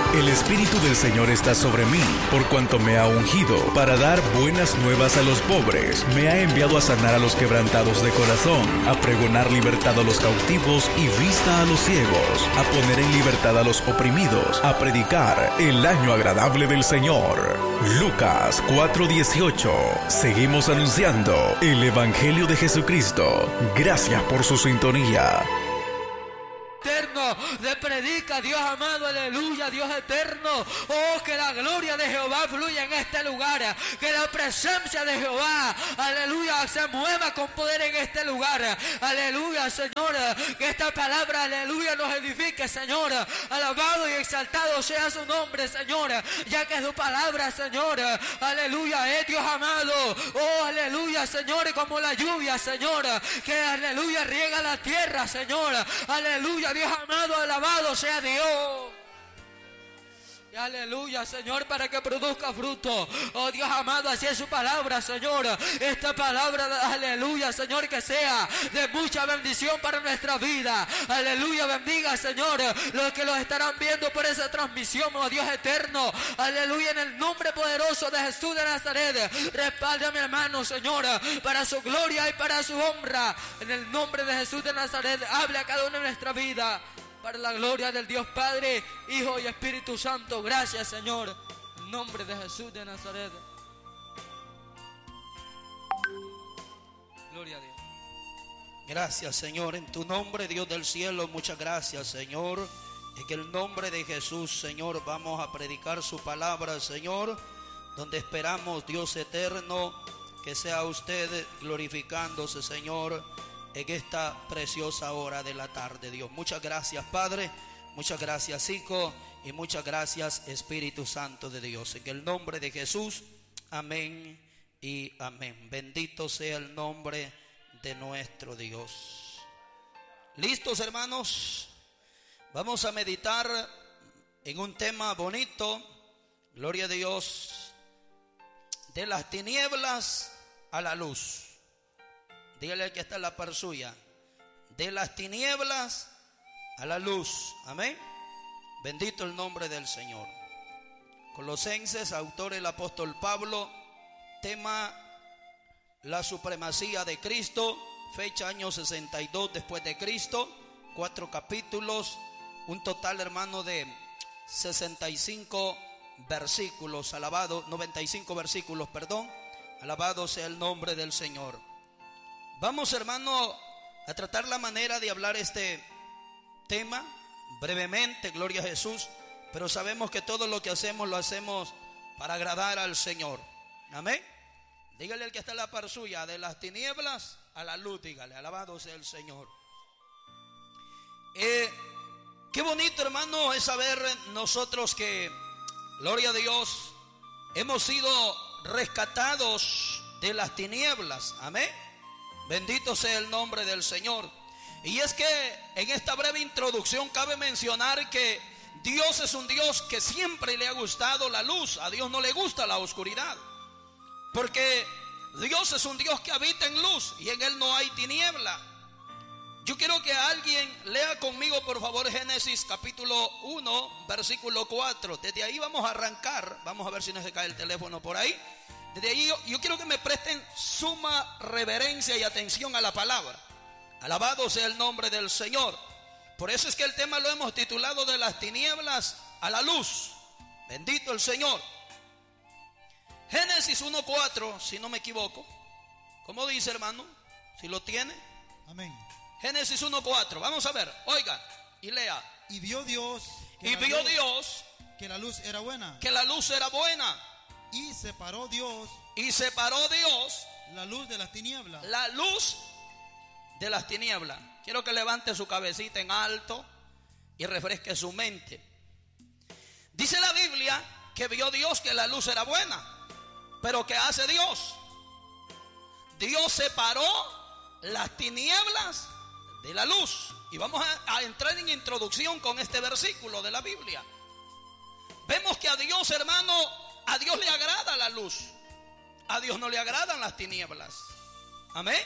El Espíritu del Señor está sobre mí, por cuanto me ha ungido para dar buenas nuevas a los pobres. Me ha enviado a sanar a los quebrantados de corazón, a pregonar libertad a los cautivos y vista a los ciegos, a poner en libertad a los oprimidos, a predicar el año agradable del Señor. Lucas 4:18. Seguimos anunciando el Evangelio de Jesucristo. Gracias por su sintonía. Eterno de predica, Dios amado, aleluya, Dios eterno. Oh, que la gloria de Jehová fluya en este lugar, que la presencia de Jehová, aleluya, se mueva con poder en este lugar, aleluya, Señor, que esta palabra, aleluya, nos edifique, Señor. Alabado y exaltado sea su nombre, Señor, ya que su palabra, Señor, aleluya, es Dios amado. Oh, aleluya, Señor, como la lluvia, Señor, que aleluya riega la tierra, Señor, aleluya, Dios amado, alabado sea Dios. Y aleluya, Señor, para que produzca fruto. Oh, Dios amado, así es su palabra, Señor. Esta palabra, aleluya, Señor, que sea de mucha bendición para nuestra vida. Aleluya, bendiga, Señor, los que los estarán viendo por esa transmisión, oh Dios eterno. Aleluya, en el nombre poderoso de Jesús de Nazaret. Respalda a mi hermano, Señor, para su gloria y para su honra. En el nombre de Jesús de Nazaret, hable a cada uno de nuestra vida. Para la gloria del Dios Padre, Hijo y Espíritu Santo. Gracias, Señor. En nombre de Jesús de Nazaret. Gloria a Dios. Gracias, Señor, en tu nombre, Dios del cielo. Muchas gracias, Señor. En el nombre de Jesús, Señor, vamos a predicar su palabra, Señor, donde esperamos, Dios eterno, que sea usted glorificándose, Señor, en esta preciosa hora de la tarde, Dios. Muchas gracias, Padre. Muchas gracias, Hijo. Y muchas gracias, Espíritu Santo de Dios. En el nombre de Jesús, amén y amén. Bendito sea el nombre de nuestro Dios. ¿Listos, hermanos? Vamos a meditar en un tema bonito. Gloria a Dios. De las tinieblas a la luz. Dígale que está en la par suya. De las tinieblas a la luz. Amén. Bendito el nombre del Señor. Colosenses, autor el apóstol Pablo. Tema: la supremacía de Cristo. Fecha año 62 después de Cristo. 4 capítulos. Un total, hermano, de 65 versículos. Alabado, 95 versículos, perdón. Alabado sea el nombre del Señor. Vamos, hermano, a tratar la manera de hablar este tema brevemente, gloria a Jesús, pero sabemos que todo lo que hacemos lo hacemos para agradar al Señor. Amén. Dígale al que está en la par suya, de las tinieblas a la luz, dígale, alabado sea el Señor. Qué bonito, hermano, es saber nosotros que, gloria a Dios, hemos sido rescatados de las tinieblas. Amén. Bendito sea el nombre del Señor. Y es que en esta breve introducción cabe mencionar que Dios es un Dios que siempre le ha gustado la luz. A Dios no le gusta la oscuridad, porque Dios es un Dios que habita en luz y en Él no hay tiniebla. Yo quiero que alguien lea conmigo, por favor, Génesis capítulo 1, versículo 4. Desde ahí vamos a arrancar. Vamos a ver si no se cae el teléfono por ahí. Desde ahí yo quiero que me presten suma reverencia y atención a la palabra. Alabado sea el nombre del Señor. Por eso es que el tema lo hemos titulado de las tinieblas a la luz. Bendito el Señor. Génesis 1:4, si no me equivoco. ¿Cómo dice, hermano? Si lo tiene. Amén. Génesis 1:4. Vamos a ver, oiga y lea. Y vio Dios que la luz era buena. Que la luz era buena. Y separó Dios la luz de las tinieblas. La luz de las tinieblas. Quiero que levante su cabecita en alto y refresque su mente. Dice la Biblia que vio Dios que la luz era buena. Pero ¿qué hace Dios? Dios separó las tinieblas de la luz. Y vamos a entrar en introducción con este versículo de la Biblia. Vemos que a Dios, hermano, a Dios le agrada la luz. A Dios no le agradan las tinieblas. Amén.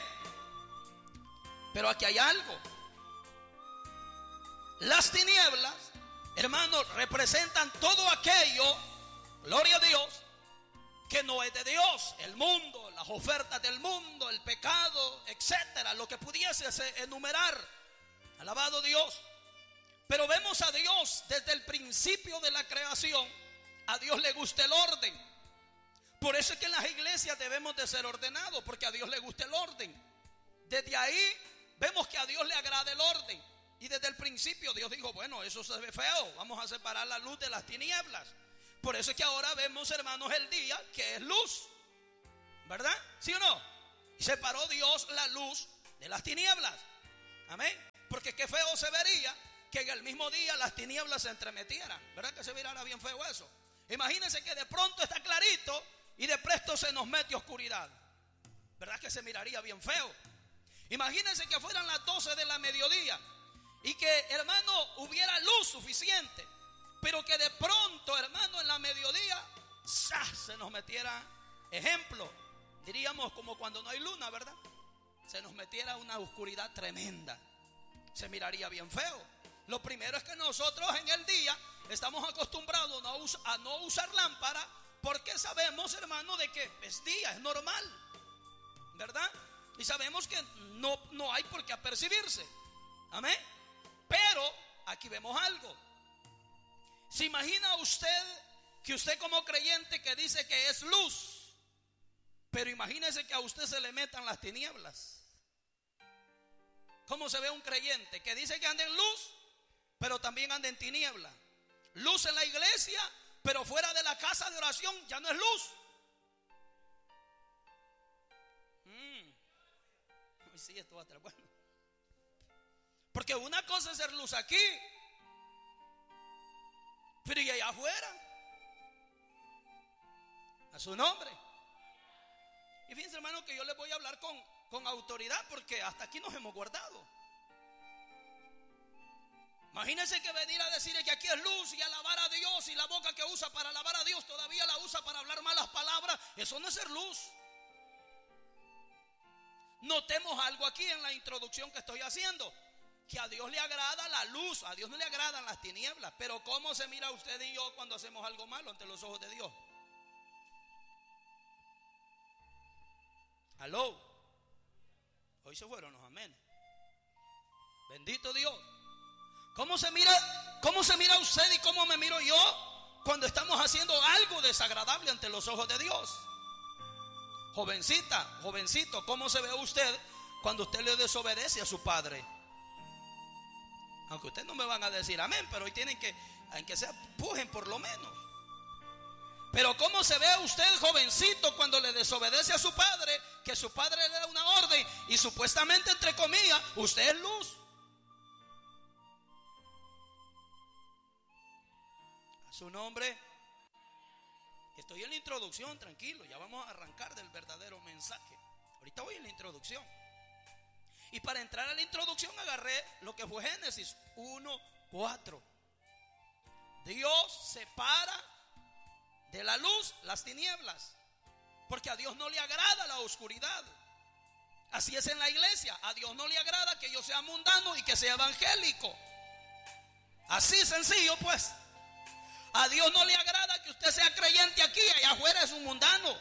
Pero aquí hay algo. Las tinieblas hermano, representan todo aquello, gloria a Dios, que no es de Dios. El mundo, las ofertas del mundo, el pecado, etcétera, lo que pudiese enumerar. Alabado Dios. Pero vemos a Dios desde el principio de la creación. A Dios le gusta el orden. Por eso es que en las iglesias debemos de ser ordenados, porque a Dios le gusta el orden. Desde ahí vemos que a Dios le agrada el orden. Y desde el principio Dios dijo, bueno, eso se ve feo, vamos a separar la luz de las tinieblas. Por eso es que ahora vemos, hermanos, el día que es luz, ¿verdad? ¿Sí o no? Y separó Dios la luz de las tinieblas. Amén. Porque qué feo se vería que en el mismo día las tinieblas se entremetieran. ¿Verdad que se mirara bien feo eso? Imagínense que de pronto está clarito y de presto se nos mete oscuridad. ¿Verdad que se miraría bien feo? Imagínense que fueran las 12 de la mediodía y que, hermano, hubiera luz suficiente, pero que de pronto, hermano, en la mediodía se nos metiera, ejemplo, diríamos como cuando no hay luna, ¿verdad? Se nos metiera una oscuridad tremenda. Se miraría bien feo. Lo primero es que nosotros en el día estamos acostumbrados a no usar lámpara, porque sabemos, hermano, de que es día, es normal, ¿verdad? Y sabemos que no hay por qué apercibirse. Amén. Pero aquí vemos algo. ¿Se imagina usted que usted como creyente que dice que es luz, pero imagínese que a usted se le metan las tinieblas? ¿Cómo se ve un creyente que dice que anda en luz, pero también anda en tiniebla? Luz en la iglesia, pero fuera de la casa de oración ya no es luz. Sí, esto va a estar bueno. Porque una cosa es ser luz aquí, pero y allá afuera, a su nombre. Y fíjense, hermano, que yo les voy a hablar con autoridad, porque hasta aquí nos hemos guardado. Imagínense que venir a decir que aquí es luz y alabar a Dios, y la boca que usa para alabar a Dios todavía la usa para hablar malas palabras. Eso no es ser luz. Notemos algo aquí en la introducción que estoy haciendo, que a Dios le agrada la luz, a Dios no le agradan las tinieblas. Pero ¿cómo se mira usted y yo cuando hacemos algo malo ante los ojos de Dios? Aló. Hoy se fueron los amén. Bendito Dios. ¿Cómo se mira usted y cómo me miro yo cuando estamos haciendo algo desagradable ante los ojos de Dios? Jovencita, jovencito, ¿cómo se ve usted cuando usted le desobedece a su padre? Aunque ustedes no me van a decir amén, pero hoy tienen que, aunque sea, pujen por lo menos. Pero ¿cómo se ve usted, jovencito, cuando le desobedece a su padre, que su padre le da una orden y supuestamente, entre comillas, usted es luz? A su nombre. Estoy en la introducción, tranquilo, ya vamos a arrancar del verdadero mensaje. Ahorita voy en la introducción. Y para entrar a la introducción agarré lo que fue Génesis 1:4. Dios separa de la luz las tinieblas, porque a Dios no le agrada la oscuridad. Así es en la iglesia. A Dios no le agrada que yo sea mundano y que sea evangélico. Así sencillo, pues. A Dios no le agrada que usted sea creyente aquí y allá afuera es un mundano.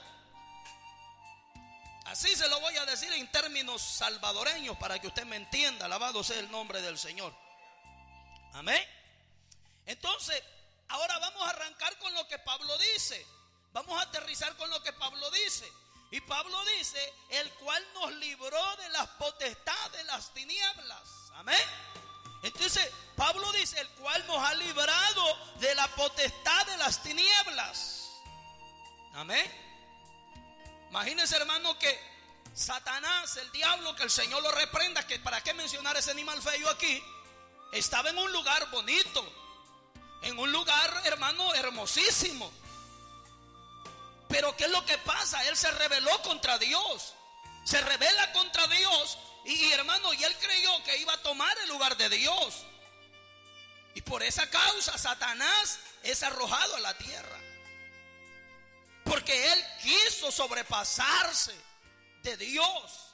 Así se lo voy a decir en términos salvadoreños para que usted me entienda. Alabado sea el nombre del Señor. Amén. Entonces, ahora vamos a arrancar con lo que Pablo dice. Vamos a aterrizar con lo que Pablo dice. Y Pablo dice, el cual nos libró de las potestades de las tinieblas. Amén. Entonces Pablo dice, el cual nos ha librado de la potestad de las tinieblas. Amén. Imagínense, hermano, que Satanás, el diablo, que el Señor lo reprenda, que para qué mencionar ese animal feo aquí, estaba en un lugar bonito, en un lugar, hermano, hermosísimo. Pero ¿qué es lo que pasa? Él se rebeló contra Dios. Se rebela contra Dios. Y hermano, y él creyó que iba a tomar el lugar de Dios. Y por esa causa Satanás es arrojado a la tierra. Porque él quiso sobrepasarse de Dios.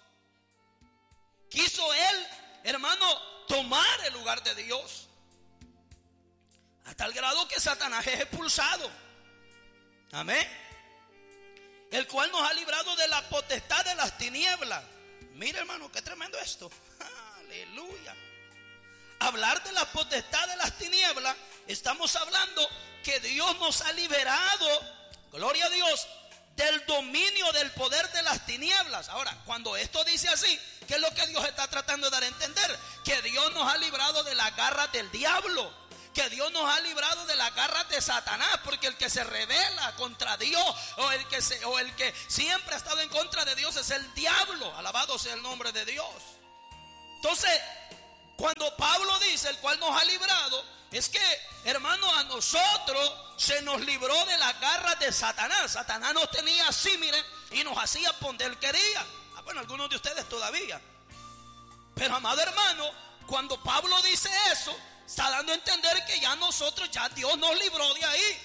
Quiso él, hermano, tomar el lugar de Dios. a tal grado que Satanás es expulsado. Amén. El cual nos ha librado de la potestad de las tinieblas. Mira, hermano, qué tremendo esto. Aleluya. Hablar de la potestad de las tinieblas, estamos hablando que Dios nos ha liberado, gloria a Dios, del dominio del poder de las tinieblas. Ahora, cuando esto dice así, ¿qué es lo que Dios está tratando de dar a entender? Que Dios nos ha librado de las garras del diablo, que Dios nos ha librado de las garras de Satanás, porque el que se rebela contra Dios o el que siempre ha estado en contra de Dios es el diablo. Alabado sea el nombre de Dios. Entonces, cuando Pablo dice el cual nos ha librado, es que, hermano, a nosotros se nos libró de las garras de Satanás. Satanás nos tenía así, miren, y nos hacía por donde él quería. Bueno, algunos de ustedes todavía. Pero, amado hermano, cuando Pablo dice eso, está dando a entender que ya nosotros, ya Dios nos libró de ahí.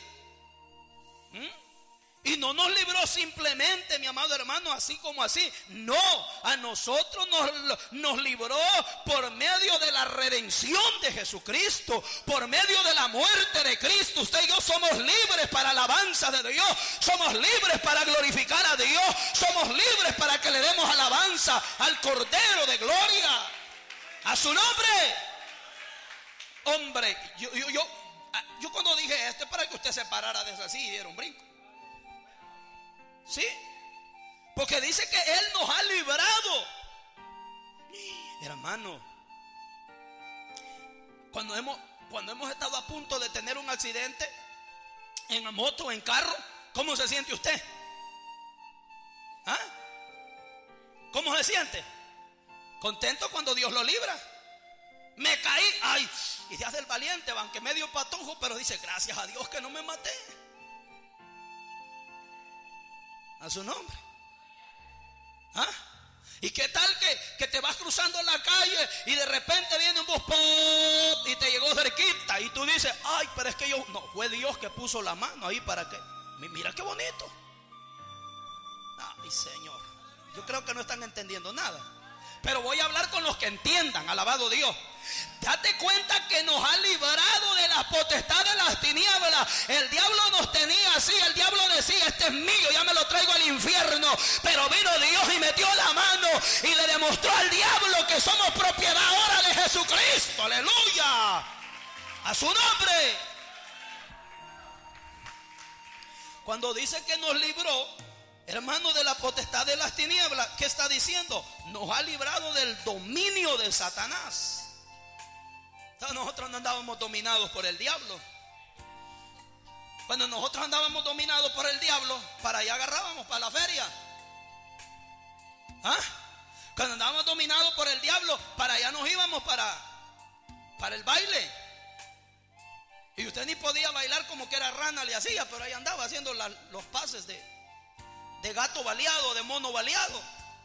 Y no nos libró simplemente, mi amado hermano, así como así. No, a nosotros nos libró por medio de la redención de Jesucristo, por medio de la muerte de Cristo. Usted y yo somos libres para alabanza de Dios. Somos libres para glorificar a Dios. Somos libres para que le demos alabanza al Cordero de Gloria. A su nombre. Hombre, yo cuando dije esto es para que usted se parara de así y diera un brinco. Sí, porque dice que Él nos ha librado. Hermano, cuando hemos estado a punto de tener un accidente en moto o en carro, ¿cómo se siente usted? ¿Ah? ¿Cómo se siente? Contento cuando Dios lo libra. Me caí, ay, y se hace el valiente, aunque medio patojo, pero dice, gracias a Dios que no me maté. A su nombre. ¿Ah? ¿Y qué tal que te vas cruzando en la calle y de repente viene un bus ¡pop! Y te llegó cerquita y tú dices, ay, pero es que no, fue Dios que puso la mano ahí para que, mira qué bonito. Ay, Señor, yo creo que no están entendiendo nada, pero voy a hablar con los que entiendan. Alabado Dios. Date cuenta que nos ha librado de la potestad de las tinieblas. El diablo nos tenía así. El diablo decía, este es mío, ya me lo traigo al infierno. Pero vino Dios y metió la mano y le demostró al diablo que somos propiedad ahora de Jesucristo. Aleluya. A su nombre. Cuando dice que nos libró, hermano, de la potestad de las tinieblas, ¿qué está diciendo? Nos ha librado del dominio de Satanás. Nosotros no andábamos dominados por el diablo. Cuando nosotros andábamos dominados por el diablo, para allá agarrábamos, para la feria. ¿Ah? Cuando andábamos dominados por el diablo, para allá nos íbamos para el baile. Y usted ni podía bailar como que era rana, le hacía, pero ahí andaba haciendo los pases de gato baleado, de mono baleado.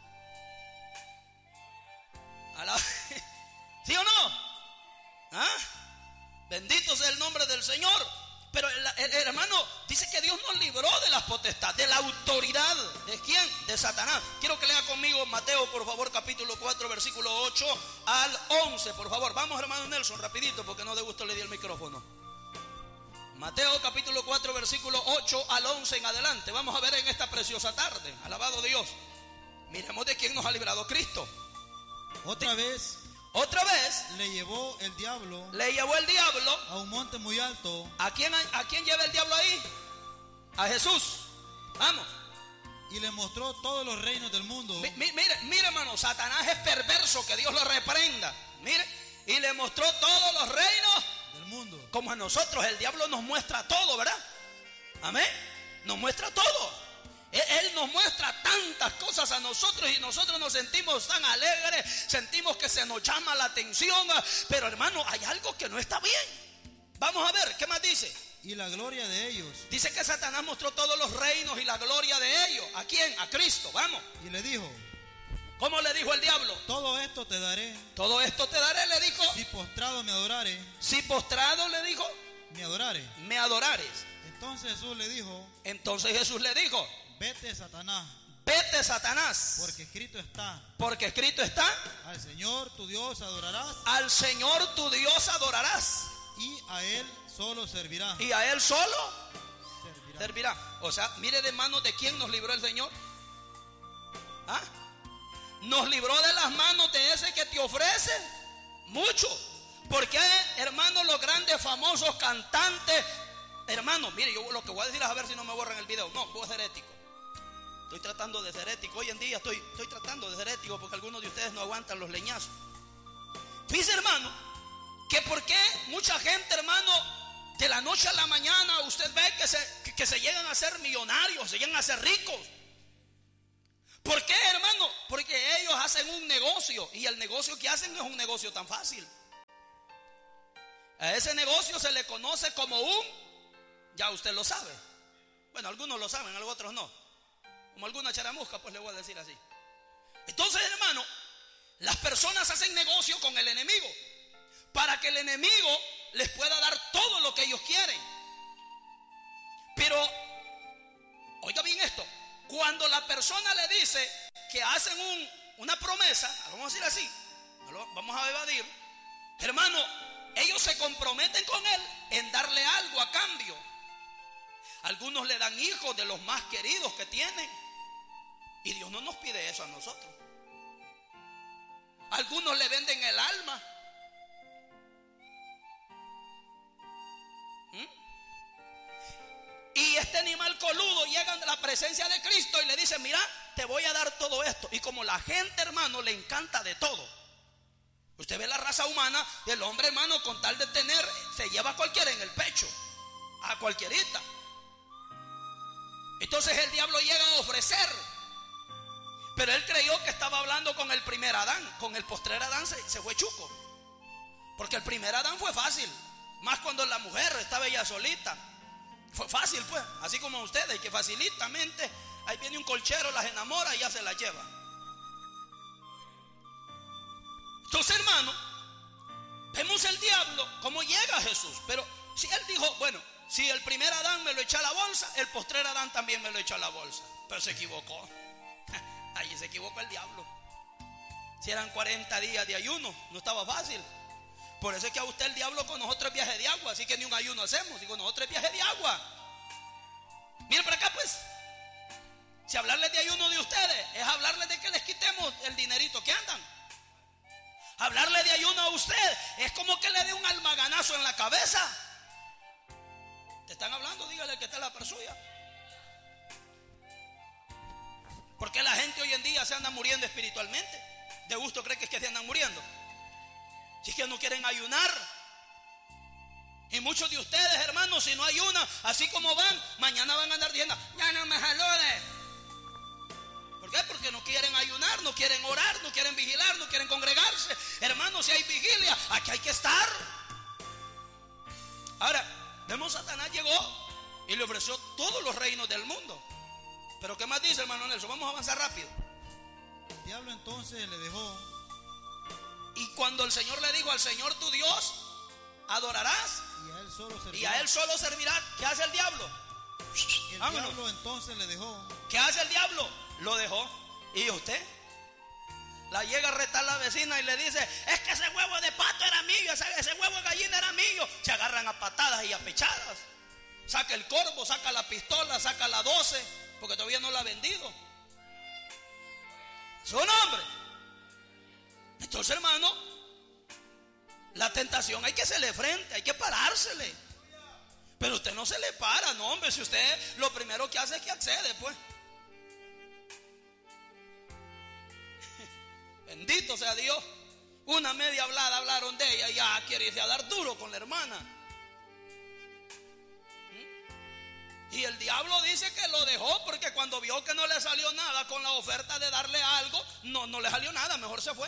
¿Sí o no? ¿Ah? Bendito sea el nombre del Señor. Pero el hermano dice que Dios nos libró de las potestades, de la autoridad. ¿De quién? De Satanás. Quiero que lea conmigo Mateo, por favor, capítulo 4, versículo 8 al 11, por favor. Vamos, hermano Nelson, rapidito, porque no de gusto le di el micrófono. Mateo capítulo 4, versículo 8 al 11 en adelante. Vamos a ver en esta preciosa tarde. Alabado Dios. Miremos de quién nos ha librado Cristo. Otra vez le llevó el diablo a un monte muy alto. ¿A quién lleva el diablo ahí? A Jesús. Vamos. Y le mostró todos los reinos del mundo. Mire, hermano, Satanás es perverso, que Dios lo reprenda. Mire, y le mostró todos los reinos del mundo. Como a nosotros el diablo nos muestra todo, ¿verdad? Amén. Nos muestra todo. Él nos muestra tantas cosas a nosotros y nosotros nos sentimos tan alegres, sentimos que se nos llama la atención, pero hermano, hay algo que no está bien. Vamos a ver, ¿qué más dice? Y la gloria de ellos. Dice que Satanás mostró todos los reinos y la gloria de ellos. ¿A quién? A Cristo, vamos. Y le dijo, ¿cómo le dijo el diablo? Todo esto te daré. Todo esto te daré, le dijo. Si postrado me adorare. Si postrado, le dijo. Me adorare. Me adorares. Entonces Jesús le dijo. Vete, Satanás. Vete, Satanás. Porque escrito está. Porque escrito está. Al Señor tu Dios adorarás. Al Señor tu Dios adorarás. Y a Él solo servirá. Y a Él solo servirá. O sea, mire de manos de quién nos libró el Señor. ¿Ah? Nos libró de las manos de ese que te ofrece mucho. Porque, hermanos, los grandes famosos cantantes, hermanos, mire, yo lo que voy a decir es a ver si no me borran el video. No, voy a ser ético. Estoy tratando de ser ético. Hoy en día estoy tratando de ser ético porque algunos de ustedes no aguantan los leñazos. Fíjese, hermano, que por qué mucha gente, hermano, de la noche a la mañana usted ve que se llegan a ser millonarios, se llegan a ser ricos. ¿Por qué, hermano? Porque ellos hacen un negocio y el negocio que hacen no es un negocio tan fácil. A ese negocio se le conoce como ya usted lo sabe. Bueno, algunos lo saben, algunos otros no. Como alguna charamusca, pues le voy a decir así. Entonces, hermano, las personas hacen negocio con el enemigo para que el enemigo les pueda dar todo lo que ellos quieren. Pero, oiga bien esto, cuando la persona le dice que hacen una promesa, vamos a decir así, vamos a evadir, hermano, ellos se comprometen con él en darle algo a cambio. Algunos le dan hijos de los más queridos que tienen, y Dios no nos pide eso a nosotros. Algunos le venden el alma. Y este animal coludo llega a la presencia de Cristo y le dice: mira, te voy a dar todo esto. Y como la gente, hermano, le encanta de todo. Usted ve la raza humana, el hombre, hermano, con tal de tener, se lleva a cualquiera en el pecho, a cualquierita. Entonces el diablo llega a ofrecer, pero él creyó que estaba hablando con el primer Adán. Con el postrer Adán se fue chuco, porque el primer Adán fue fácil, más cuando la mujer estaba ella solita. Fue fácil, pues, así como ustedes, que facilitamente ahí viene un colchero, las enamora y ya se las lleva. Entonces, hermano, vemos el diablo cómo llega a Jesús. Pero si él dijo, bueno, si el primer Adán me lo echa a la bolsa, el postrer Adán también me lo echa a la bolsa. Pero se equivocó. Allí se equivocó el diablo. Si eran 40 días de ayuno, no estaba fácil. Por eso es que a usted el diablo con nosotros es viaje de agua. Así que ni un ayuno hacemos, y con nosotros es viaje de agua. Miren para acá, pues. Si hablarles de ayuno de ustedes es hablarles de que les quitemos el dinerito que andan. Hablarle de ayuno a usted es como que le dé un almaganazo en la cabeza. ¿Te están hablando? Dígale que está en la par suya. ¿Por qué la gente hoy en día se anda muriendo espiritualmente? ¿De gusto cree que es que se andan muriendo? Si es que no quieren ayunar. Y muchos de ustedes, hermanos, si no ayunan, así como van, mañana van a andar diciendo: ya no me salude. ¿Por qué? Porque no quieren ayunar, no quieren orar, no quieren vigilar, no quieren congregarse. Hermanos, si hay vigilia, aquí hay que estar. Ahora, vemos, Satanás llegó y le ofreció todos los reinos del mundo. Pero ¿qué más dice, hermano Nelson? Vamos a avanzar rápido. El diablo entonces le dejó. Y cuando el Señor le dijo: al Señor tu Dios adorarás y a Él solo servirás, ¿qué hace el diablo? El diablo entonces le dejó. ¿Qué hace el diablo? Lo dejó. ¿Y usted? La llega a retar la vecina y le dice: es que ese huevo de pato era mío, ese huevo de gallina era mío. Se agarran a patadas y a pechadas. Saca el corvo, saca la pistola, saca la 12, porque todavía no la ha vendido. Su nombre. Entonces, hermano, la tentación hay que hacerle frente, hay que parársele. Pero usted no se le para, no, hombre. Si usted lo primero que hace es que accede, pues. Bendito sea Dios. Una media hablada hablaron de ella y ya quiere irse a dar duro con la hermana. Y el diablo dice que lo dejó porque cuando vio que no le salió nada con la oferta de darle algo, no le salió nada, mejor se fue.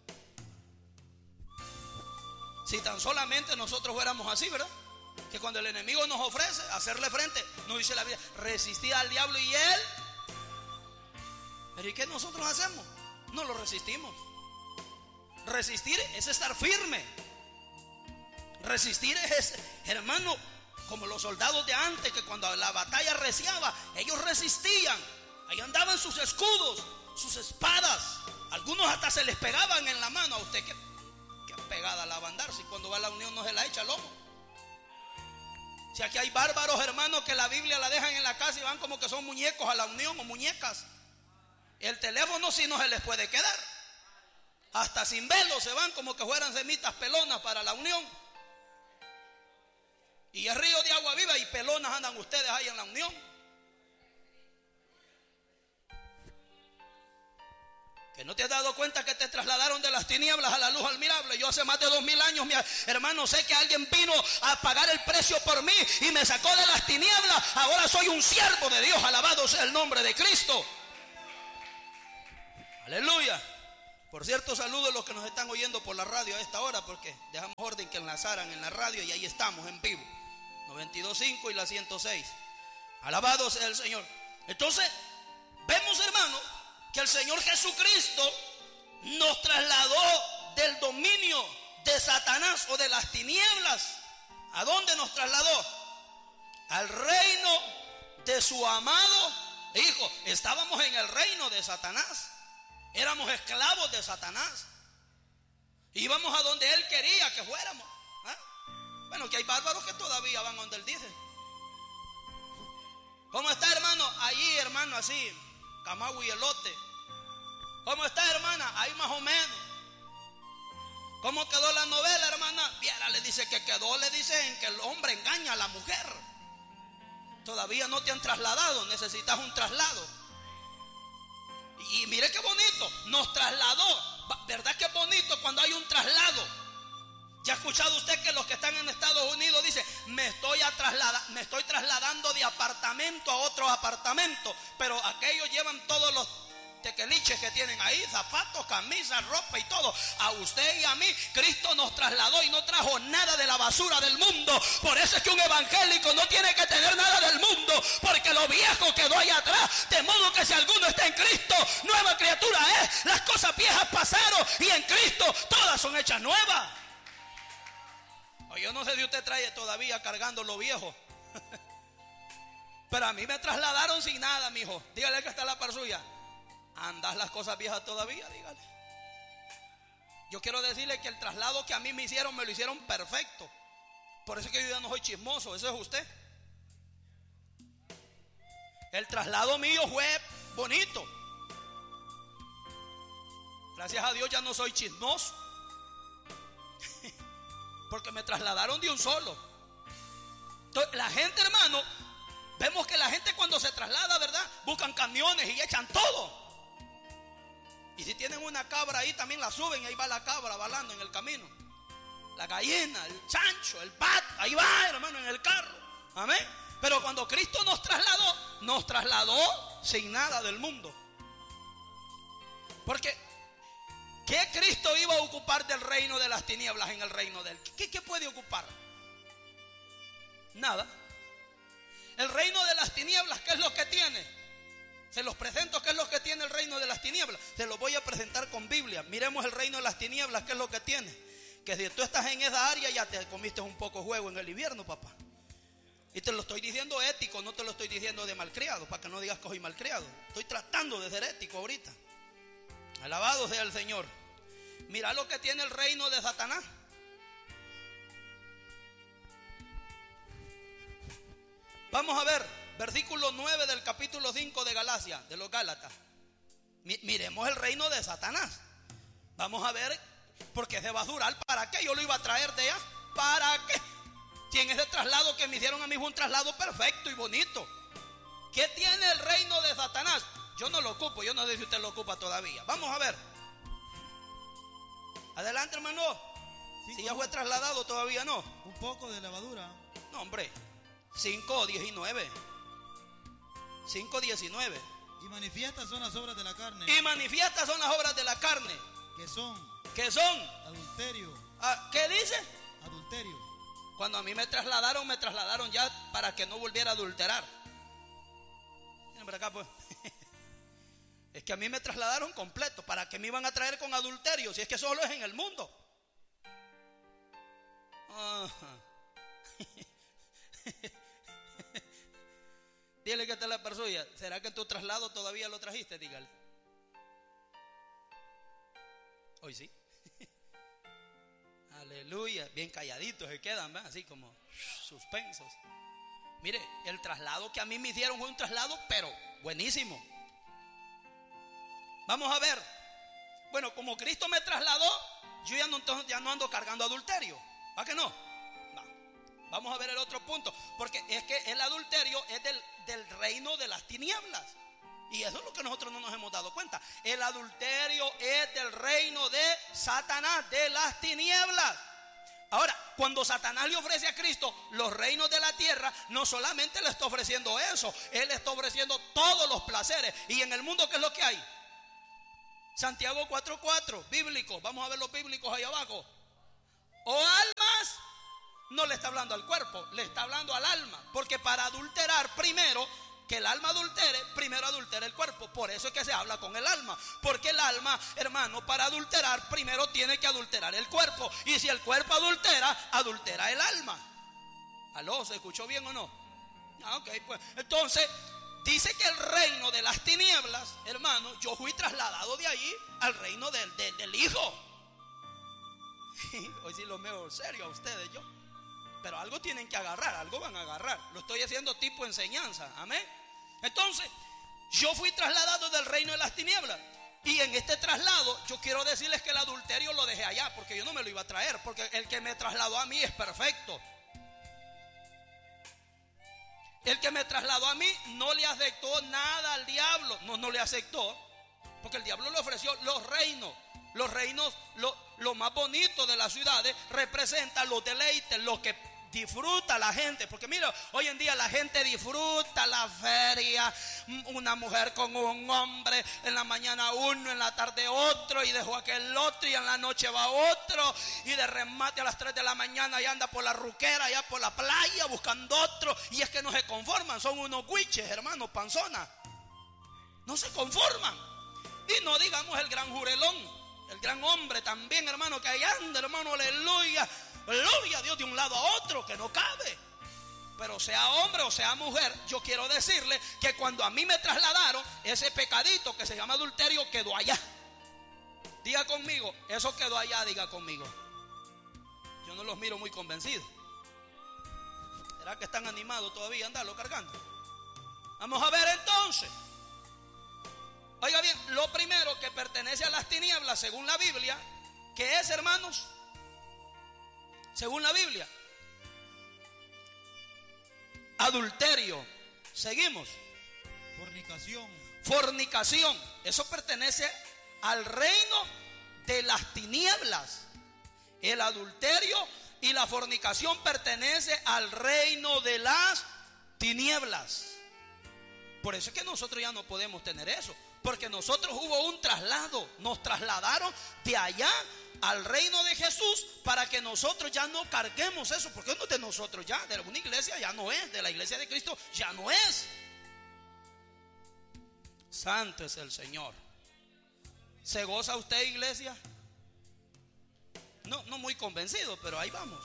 Si tan solamente nosotros fuéramos así, ¿verdad? Que cuando el enemigo nos ofrece hacerle frente, nos dice la Biblia: resistid al diablo y él. Pero ¿y qué nosotros hacemos? No lo resistimos. Resistir es estar firme. Resistir es, hermano, como los soldados de antes, que cuando la batalla reciaba, ellos resistían. Ahí andaban sus escudos, sus espadas. Algunos hasta se les pegaban en la mano. A usted que pegada la va a andar, si cuando va a la unión no se la echa al lomo. Si aquí hay bárbaros, hermanos, que la Biblia la dejan en la casa y van como que son muñecos a la unión o muñecas. El teléfono sí no se les puede quedar. Hasta sin velo se van como que fueran semitas pelonas para la unión. Y el río de agua viva y pelonas andan ustedes ahí en la unión. Que no te has dado cuenta que te trasladaron de las tinieblas a la luz admirable. Yo hace más de 2000 años, mi hermano, sé que alguien vino a pagar el precio por mí y me sacó de las tinieblas. Ahora soy un siervo de Dios, alabado sea el nombre de Cristo. Aleluya. Por cierto, saludo a los que nos están oyendo por la radio a esta hora, porque dejamos orden que enlazaran en la radio y ahí estamos en vivo. 92.5 y la 106. Alabado sea el Señor. Entonces, vemos, hermano, que el Señor Jesucristo nos trasladó del dominio de Satanás o de las tinieblas. ¿A dónde nos trasladó? Al reino de su amado Hijo. Estábamos en el reino de Satanás. Éramos esclavos de Satanás. Íbamos a donde Él quería que fuéramos. Bueno, que hay bárbaros que todavía van donde Él dice. ¿Cómo está, hermano? Allí, hermano, así, camagüey y elote. ¿Cómo está, hermana? Ahí más o menos. ¿Cómo quedó la novela, hermana? Viera, le dice que quedó, le dicen que el hombre engaña a la mujer. Todavía no te han trasladado, necesitas un traslado. Y mire qué bonito, nos trasladó. ¿Verdad que es bonito cuando hay un traslado? ¿Ya ha escuchado usted que los que están en Estados Unidos dicen, me estoy trasladando de apartamento a otro apartamento? Pero aquellos llevan todos los tequeliches que tienen ahí, zapatos, camisas, ropa y todo. A usted y a mí, Cristo nos trasladó y no trajo nada de la basura del mundo. Por eso es que un evangélico no tiene que tener nada del mundo, porque lo viejo quedó allá atrás. De modo que si alguno está en Cristo, nueva criatura es. Las cosas viejas pasaron y en Cristo todas son hechas nuevas. O yo no sé si usted trae todavía cargando lo viejo. Pero a mí me trasladaron sin nada, mijo. Dígale que está la par suya. ¿Andas las cosas viejas todavía? Dígale. Yo quiero decirle que el traslado que a mí me hicieron, me lo hicieron perfecto. Por eso es que yo ya no soy chismoso. Eso es usted. El traslado mío fue bonito. Gracias a Dios ya no soy chismoso. Porque me trasladaron de un solo. Entonces, la gente, hermano, vemos que la gente cuando se traslada, ¿verdad? Buscan camiones y echan todo. Y si tienen una cabra ahí, también la suben y ahí va la cabra balando en el camino. La gallina, el chancho, el pato, ahí va, hermano, en el carro. Amén. Pero cuando Cristo nos trasladó sin nada del mundo. Porque ¿qué Cristo iba a ocupar del reino de las tinieblas en el reino de Él? ¿Qué puede ocupar? Nada. El reino de las tinieblas, ¿qué es lo que tiene? Se los presento, ¿qué es lo que tiene el reino de las tinieblas? Se los voy a presentar con Biblia. Miremos el reino de las tinieblas, ¿qué es lo que tiene? Que si tú estás en esa área ya te comiste un poco juego en el invierno, papá. Y te lo estoy diciendo ético, no te lo estoy diciendo de malcriado, para que no digas que soy malcriado. Estoy tratando de ser ético ahorita. Alabado sea el Señor. Mira lo que tiene el reino de Satanás. Vamos a ver, versículo 9 del capítulo 5 de Galacia, de los Gálatas. Miremos el reino de Satanás. Vamos a ver, porque se va a durar. ¿Para qué? Yo lo iba a traer de allá. ¿Para qué? Si en ese traslado que me hicieron a mí fue un traslado perfecto y bonito. ¿Qué tiene el reino de Satanás? Yo no lo ocupo, yo no sé si usted lo ocupa todavía. Vamos a ver. Adelante, hermano. Sí, si ya fue trasladado, todavía no. Un poco de levadura. No, hombre. 5:19. 5:19. Y manifiestas son las obras de la carne. Y manifiestas son las obras de la carne. Que son. ¿Qué son? Adulterio. ¿Qué dice? Adulterio. Cuando a mí me trasladaron ya para que no volviera a adulterar. Miren para acá, pues. Es que a mí me trasladaron completo. ¿Para qué me iban a traer con adulterio? Si es que solo es en el mundo. Dile que está la persona. ¿Será que tu traslado todavía lo trajiste? Dígale. Hoy sí. Aleluya. Bien calladitos se quedan, ¿verdad? Así como suspensos. Mire, el traslado que a mí me hicieron fue un traslado, pero buenísimo. Vamos a ver. Bueno, como Cristo me trasladó, yo ya no ando cargando adulterio. ¿Va que no? Va. Vamos a ver el otro punto. Porque es que el adulterio es del reino de las tinieblas. Y eso es lo que nosotros no nos hemos dado cuenta. El adulterio es del reino de Satanás, de las tinieblas. Ahora, cuando Satanás le ofrece a Cristo los reinos de la tierra, no solamente le está ofreciendo eso, él le está ofreciendo todos los placeres. Y en el mundo, ¿qué es lo que hay? Santiago 4:4, bíblico. Vamos a ver los bíblicos ahí abajo. O almas, no le está hablando al cuerpo, le está hablando al alma. Porque para adulterar primero, que el alma adultere, primero adultera el cuerpo. Por eso es que se habla con el alma. Porque el alma, hermano, para adulterar primero tiene que adulterar el cuerpo. Y si el cuerpo adultera, adultera el alma. ¿Aló? ¿Se escuchó bien o no? Ok, pues entonces dice que el reino de las tinieblas, hermano, yo fui trasladado de allí al reino del Hijo. Hoy sí lo veo serio a ustedes, yo. Pero algo tienen que agarrar, algo van a agarrar. Lo estoy haciendo tipo enseñanza, amén. Entonces, yo fui trasladado del reino de las tinieblas. Y en este traslado, yo quiero decirles que el adulterio lo dejé allá, porque yo no me lo iba a traer, porque el que me trasladó a mí es perfecto. El que me trasladó a mí no le aceptó nada al diablo. No le aceptó, porque el diablo le ofreció los reinos. Los reinos, lo más bonito de las ciudades, representan los deleites, lo que disfruta la gente. Porque mira, hoy en día la gente disfruta la feria. Una mujer con un hombre, en la mañana uno, en la tarde otro, y dejó aquel otro, y en la noche va otro, y de remate a las 3 de la mañana ya anda por la ruquera, allá por la playa buscando otro. Y es que no se conforman, son unos guiches, hermanos, panzonas. No se conforman. Y no digamos el gran jurelón, el gran hombre también, hermano, que ahí anda, hermano, aleluya, gloria a Dios, de un lado a otro, que no cabe. Pero sea hombre o sea mujer, yo quiero decirle que cuando a mí me trasladaron, ese pecadito que se llama adulterio quedó allá. Diga conmigo, eso quedó allá, diga conmigo. Yo no los miro muy convencidos. ¿Será que están animados todavía a andarlo cargando? Vamos a ver entonces. Oiga bien, lo primero que pertenece a las tinieblas según la Biblia, ¿qué es, hermanos? Según la Biblia, adulterio. Seguimos. Fornicación. Eso pertenece al reino de las tinieblas. El adulterio y la fornicación pertenece al reino de las tinieblas. Por eso es que nosotros ya no podemos tener eso. Porque nosotros hubo un traslado. Nos trasladaron de allá al reino de Jesús para que nosotros ya no carguemos eso. Porque no es de nosotros ya. De alguna iglesia ya no es. De la iglesia de Cristo ya no es. Santo es el Señor. ¿Se goza usted, iglesia? No muy convencido, pero ahí vamos.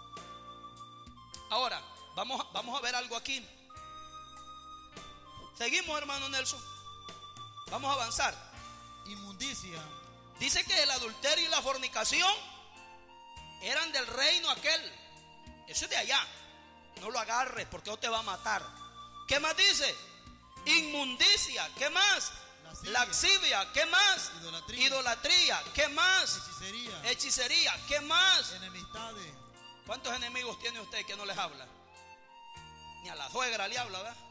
Ahora, vamos a ver algo aquí. Seguimos, hermano Nelson. Vamos a avanzar. Inmundicia. Dice que el adulterio y la fornicación eran del reino aquel. Eso es de allá. No lo agarres porque no te va a matar. ¿Qué más dice? Inmundicia. ¿Qué más? Laxivia. ¿Qué más? Idolatría. ¿Qué más? Hechicería. ¿Qué más? Enemistades. ¿Cuántos enemigos tiene usted que no les habla? Ni a la suegra le habla, ¿verdad?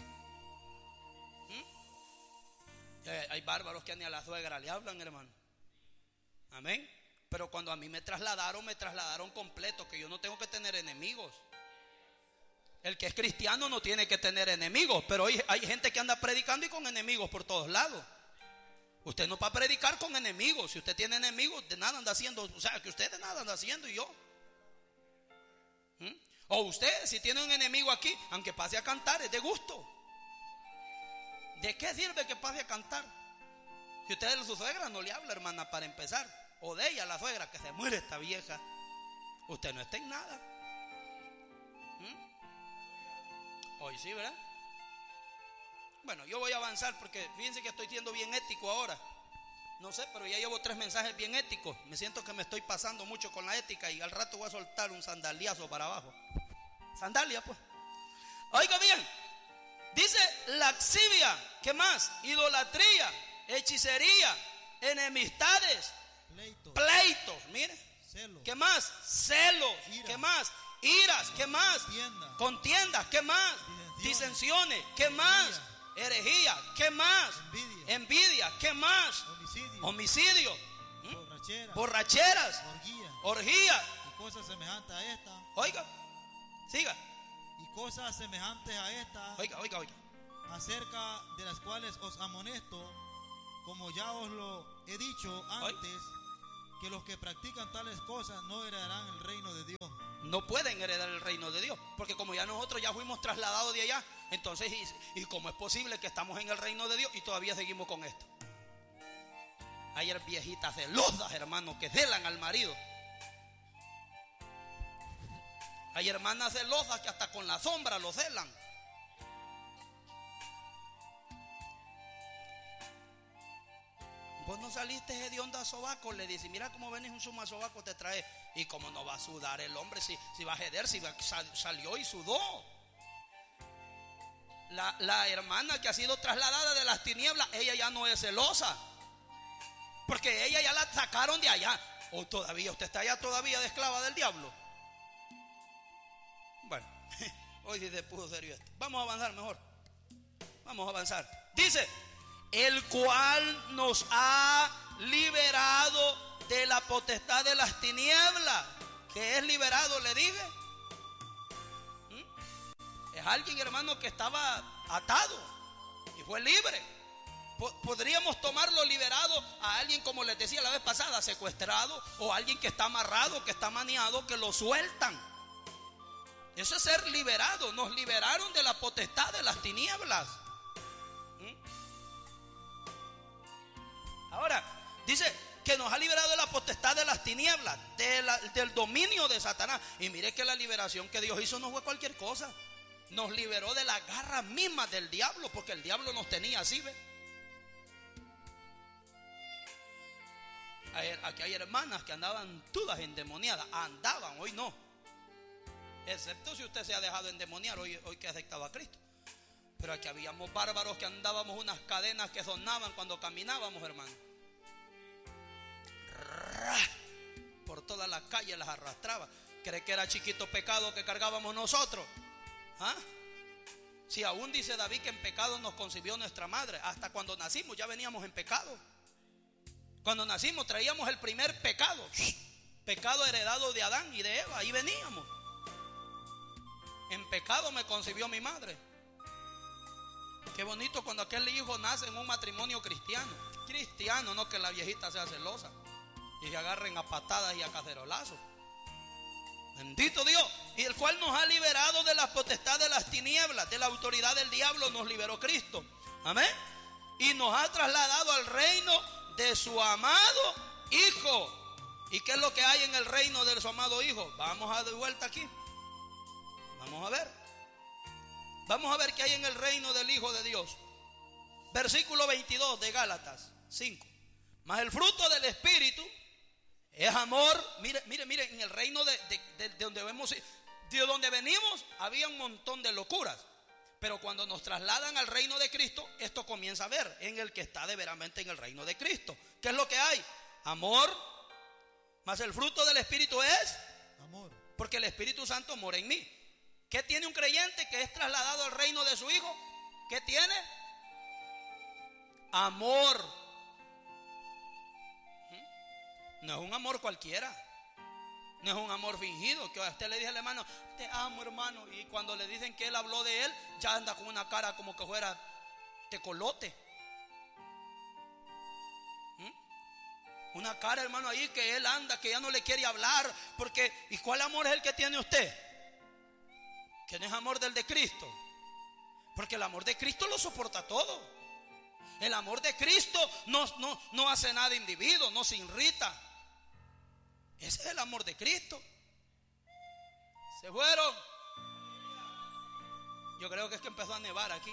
Hay bárbaros que ni a la suegra le hablan, hermano. Amén. Pero cuando a mí me trasladaron completo, que yo no tengo que tener enemigos. El que es cristiano no tiene que tener enemigos. Pero hoy hay gente que anda predicando y con enemigos por todos lados. Usted no va a predicar con enemigos. Si usted tiene enemigos, de nada anda haciendo. O sea, que usted de nada anda haciendo y yo. O usted, si tiene un enemigo aquí, aunque pase a cantar, es de gusto. ¿De qué sirve que pase a cantar? Si usted de su suegra no le habla, hermana, para empezar. O de ella, la suegra, que se muere esta vieja. Usted no está en nada. Hoy sí, ¿verdad? Bueno, yo voy a avanzar porque fíjense que estoy siendo bien ético ahora. No sé, pero ya llevo 3 mensajes bien éticos. Me siento que me estoy pasando mucho con la ética y al rato voy a soltar un sandaliazo para abajo. Sandalia, pues. Oiga bien, dice laxivia, ¿qué más? Idolatría, hechicería, enemistades, pleitos, mire. Celos. ¿Qué más? Celos. Ira. ¿Qué más? Iras. ¿Qué más? Contiendas. ¿Qué más? Disensiones. ¿Qué más? Herejía. ¿Qué más? Envidia. ¿Qué más? Homicidio. Borracheras. Orgía. Y cosas semejantes a esta. Oiga, siga. Y cosas semejantes a esta. Oiga. Acerca de las cuales os amonesto, como ya os lo he dicho antes, que los que practican tales cosas no heredarán el reino de Dios. No pueden heredar el reino de Dios, porque como ya nosotros ya fuimos trasladados de allá, entonces, ¿y cómo es posible que estamos en el reino de Dios y todavía seguimos con esto? Hay viejitas celosas, hermanos, que celan al marido. Hay hermanas celosas que hasta con la sombra lo celan. Vos no saliste hediondo a sobaco, le dice, mira cómo venís un sumo a sobaco te trae. Y cómo no va a sudar el hombre si va a heder, salió y sudó. La hermana que ha sido trasladada de las tinieblas, ella ya no es celosa, porque ella ya la sacaron de allá. O todavía, usted está allá todavía de esclava del diablo. Bueno, hoy sí se puso serio esto. Vamos a avanzar mejor. Vamos a avanzar. Dice, el cual nos ha liberado de la potestad de las tinieblas. ¿Qué es liberado? Le dije. Es alguien, hermano, que estaba atado y fue libre. Podríamos tomarlo liberado a alguien, como les decía la vez pasada, secuestrado, o alguien que está amarrado, que está maniado, que lo sueltan. Eso es ser liberado. Nos liberaron de la potestad de las tinieblas. Ahora, dice que nos ha liberado de la potestad de las tinieblas, del dominio de Satanás. Y mire que la liberación que Dios hizo no fue cualquier cosa. Nos liberó de las garras mismas del diablo, porque el diablo nos tenía así, ¿ve? Aquí hay hermanas que andaban todas endemoniadas. Andaban, hoy no. Excepto si usted se ha dejado endemoniar hoy que ha aceptado a Cristo. Pero aquí habíamos bárbaros que andábamos unas cadenas que sonaban cuando caminábamos, hermano. Por toda la calle las arrastraba. ¿Cree que era chiquito pecado que cargábamos nosotros? ¿Ah? Si aún dice David que en pecado nos concibió nuestra madre. Hasta cuando nacimos ya veníamos en pecado. Cuando nacimos traíamos el primer pecado. Pecado heredado de Adán y de Eva. Ahí veníamos. En pecado me concibió mi madre. Qué bonito cuando aquel hijo nace en un matrimonio cristiano. Cristiano, no que la viejita sea celosa y se agarren a patadas y a cacerolazos. Bendito Dios. Y el cual nos ha liberado de la potestad de las tinieblas, de la autoridad del diablo, nos liberó Cristo. Amén. Y nos ha trasladado al reino de su amado Hijo. ¿Y qué es lo que hay en el reino de su amado Hijo? Vamos a de vuelta aquí. Vamos a ver. Vamos a ver qué hay en el reino del Hijo de Dios. Versículo 22 de Gálatas 5. Mas el fruto del Espíritu es amor. Mire, en el reino de donde venimos había un montón de locuras. Pero cuando nos trasladan al reino de Cristo, esto comienza a ver en el que está de veramente en el reino de Cristo. ¿Qué es lo que hay? Amor. Mas el fruto del Espíritu es amor. Porque el Espíritu Santo mora en mí. ¿Qué tiene un creyente que es trasladado al reino de su Hijo? ¿Qué tiene? Amor. No es un amor cualquiera. No es un amor fingido. Que a usted le dice al hermano, te amo, hermano. Y cuando le dicen que él habló de él, ya anda con una cara como que fuera tecolote. Una cara, hermano, ahí que él anda, que ya no le quiere hablar. Porque, ¿y cuál amor es el que tiene usted? Que no es amor del de Cristo. Porque el amor de Cristo lo soporta todo. El amor de Cristo no hace nada individuo, no se irrita. Ese es el amor de Cristo. Se fueron. Yo creo que es que empezó a nevar aquí.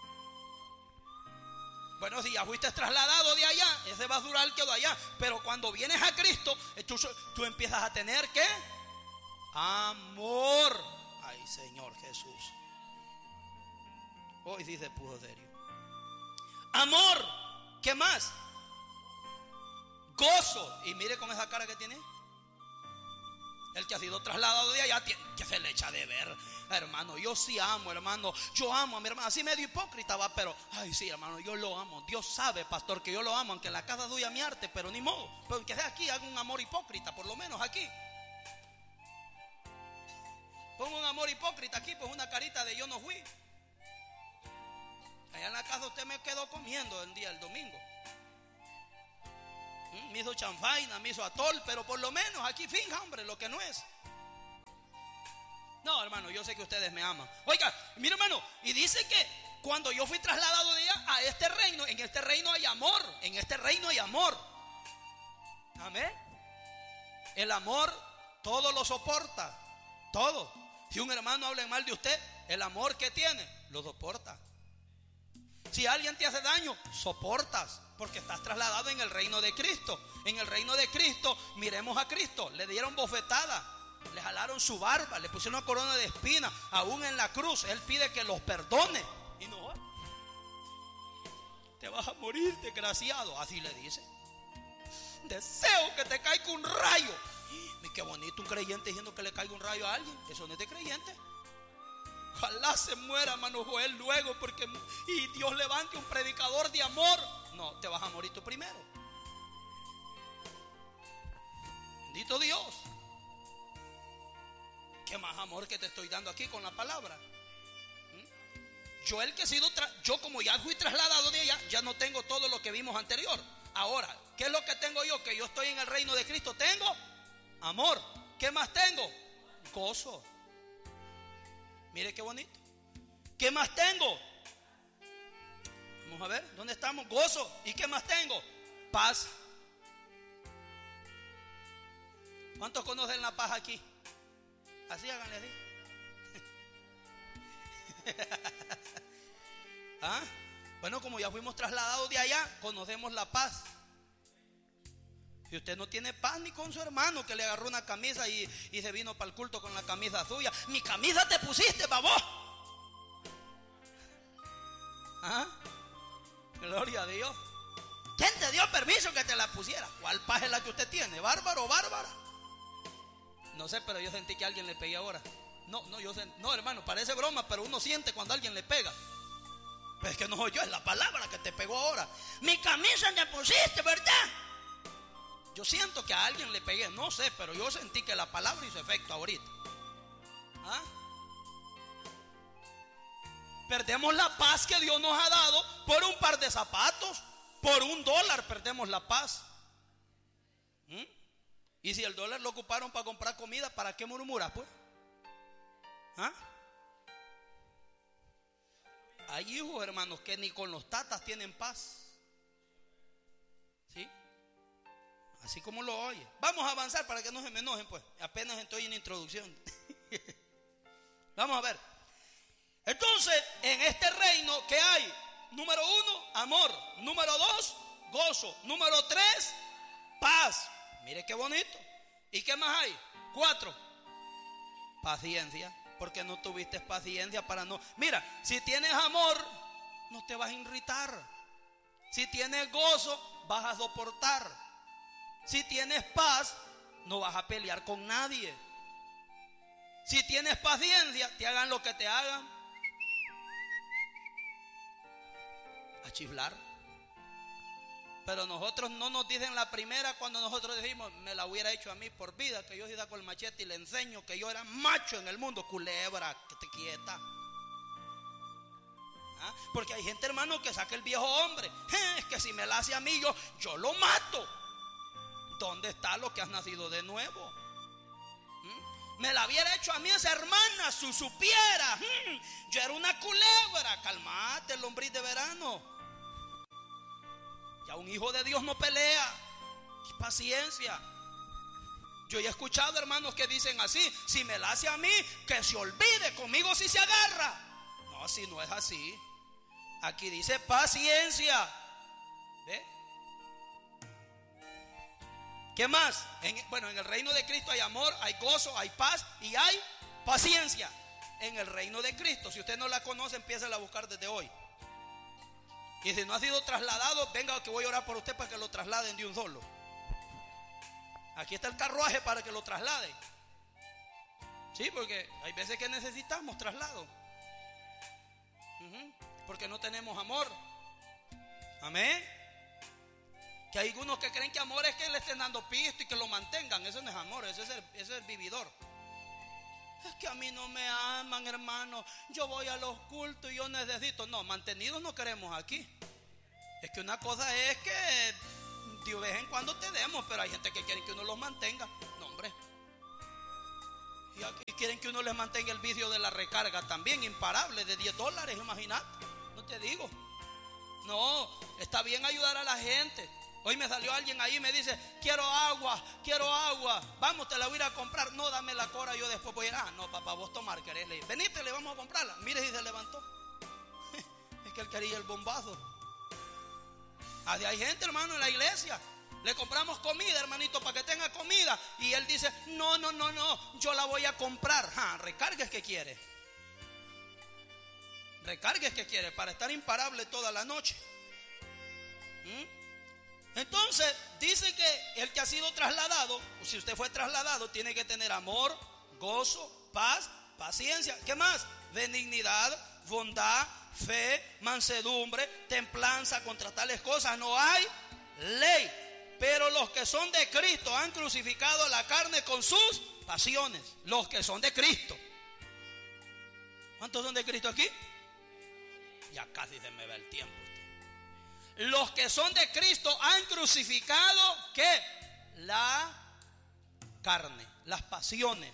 Bueno, si ya fuiste trasladado de allá, ese basural quedó allá. Pero cuando vienes a Cristo, tú empiezas a tener ¿qué? Amor. Ay, Señor Jesús. Hoy sí se puso serio. Amor. ¿Qué más? Gozo. Y mire con esa cara que tiene. El que ha sido trasladado de allá que se le echa de ver. Hermano, yo sí amo, hermano. Yo amo a mi hermano. Así medio hipócrita va, pero ay sí, hermano, yo lo amo. Dios sabe, pastor, que yo lo amo. Aunque en la casa doy a mi arte, pero ni modo. Pero aunque sea aquí, hago un amor hipócrita, por lo menos aquí. Pongo un amor hipócrita aquí, pues una carita de yo no fui. Allá en la casa usted me quedó comiendo el domingo. Me hizo chanfaina, me hizo atol, pero por lo menos aquí finja, hombre, lo que no es. No, hermano, yo sé que ustedes me aman. Oiga, mira, hermano, y dice que cuando yo fui trasladado de allá a este reino, en este reino hay amor, en este reino hay amor. Amén. El amor todo lo soporta, todo. Si un hermano habla mal de usted, el amor que tiene lo soporta. Si alguien te hace daño, soportas, porque estás trasladado en el reino de Cristo. En el reino de Cristo, miremos a Cristo, le dieron bofetada, le jalaron su barba, le pusieron una corona de espina, aún en la cruz, Él pide que los perdone. Y no, te vas a morir, desgraciado, así le dice. Deseo que te caiga un rayo. Y qué bonito un creyente diciendo que le caiga un rayo a alguien. Eso no es de creyente. Ojalá se muera, hermano Joel, luego, porque y Dios levante un predicador de amor. No, te vas a morir tú primero. Bendito Dios. Qué más amor que te estoy dando aquí con la palabra. Yo el que he sido, yo como ya fui trasladado de allá, ya no tengo todo lo que vimos anterior. Ahora, ¿qué es lo que tengo yo? Que yo estoy en el reino de Cristo. Tengo amor. ¿Qué más tengo? Gozo. Mire qué bonito. ¿Qué más tengo? Vamos a ver, ¿dónde estamos? Gozo. ¿Y qué más tengo? Paz. ¿Cuántos conocen la paz aquí? Así háganle así. ¿Ah? Bueno, como ya fuimos trasladados de allá, conocemos la paz. Si usted no tiene paz ni con su hermano que le agarró una camisa y se vino para el culto con la camisa suya. Mi camisa te pusiste, babo. ¿Ah? Gloria a Dios. ¿Quién te dio permiso que te la pusiera? ¿Cuál paz es la que usted tiene? ¿Bárbaro o bárbara? No sé, pero yo sentí que alguien le pegué ahora. No, hermano, parece broma, pero uno siente cuando alguien le pega. Pero es que no soy yo, es la palabra que te pegó ahora. Mi camisa te pusiste, ¿verdad? Yo siento que a alguien le pegué, no sé, pero yo sentí que la palabra hizo efecto ahorita. ¿Ah? Perdemos la paz que Dios nos ha dado por un par de zapatos, por $1 perdemos la paz. Y si el dólar lo ocuparon para comprar comida, ¿para qué murmuras, pues? ¿Ah? Hay hijos, hermanos, que ni con los tatas tienen paz. ¿Sí? Así como lo oye. Vamos a avanzar para que no se me enojen, pues. Apenas estoy en introducción. Vamos a ver. Entonces, en este reino, ¿qué hay? Número 1, amor. Número 2, gozo. Número 3, paz. Mire qué bonito. ¿Y qué más hay? 4, paciencia. Porque no tuviste paciencia para no. Mira, si tienes amor, no te vas a irritar. Si tienes gozo, vas a soportar. Si tienes paz, no vas a pelear con nadie. Si tienes paciencia, te hagan lo que te hagan, a chiflar. Pero nosotros no nos dicen la primera cuando nosotros decimos, me la hubiera hecho a mí por vida, que yo sí saco el machete y le enseño que yo era macho en el mundo. Culebra, que te quieta. ¿Ah? Porque hay gente, hermano, que saca el viejo hombre. Es que si me la hace a mí, yo lo mato. ¿Dónde está lo que has nacido de nuevo? Me la hubiera hecho a mí esa hermana, si supiera. Yo era una culebra. Calmate, lombriz de verano. Ya un hijo de Dios no pelea. Paciencia. Yo he escuchado hermanos que dicen así: si me la hace a mí, que se olvide, conmigo si se agarra. No, si no es así. Aquí dice paciencia. ¿Ve? ¿Qué más? En el reino de Cristo hay amor, hay gozo, hay paz y hay paciencia. en el reino de Cristo. Si usted no la conoce, empiece a buscar desde hoy. Y si no ha sido trasladado, venga que voy a orar por usted para que lo trasladen de un solo. Aquí está el carruaje para que lo trasladen. Sí, porque hay veces que necesitamos traslado. Porque no tenemos amor. Amén. Que hay algunos que creen que amor es que le estén dando pisto y que lo mantengan. Eso no es amor, eso es el vividor. Es que a mí no me aman, hermano. Yo voy a los cultos y yo necesito. No, mantenidos no queremos aquí. Es que una cosa es que de vez en cuando te demos, pero hay gente que quiere que uno los mantenga. No, hombre. Y aquí quieren que uno les mantenga el vicio de la recarga también, imparable, de $10, imagínate. No te digo. No, está bien ayudar a la gente. Hoy me salió alguien ahí y me dice, quiero agua, vamos, te la voy a ir a comprar. No, dame la cora, yo después voy a ir. Ah, no, papá, vos tomar, querés. Venite, le vamos a comprarla. Mire si se levantó. Es que él quería el bombazo. Así hay gente, hermano, en la iglesia. Le compramos comida, hermanito, para que tenga comida. Y él dice, no, yo la voy a comprar. Recargues que quiere. Recargues que quiere para estar imparable toda la noche. Entonces, dice que el que ha sido trasladado, si usted fue trasladado, tiene que tener amor, gozo, paz, paciencia. ¿Qué más? Benignidad, bondad, fe, mansedumbre, templanza. Contra tales cosas no hay ley. Pero los que son de Cristo han crucificado la carne con sus pasiones. Los que son de Cristo. ¿Cuántos son de Cristo aquí? Ya casi se me va el tiempo. Los que son de Cristo han crucificado ¿qué? La carne, las pasiones.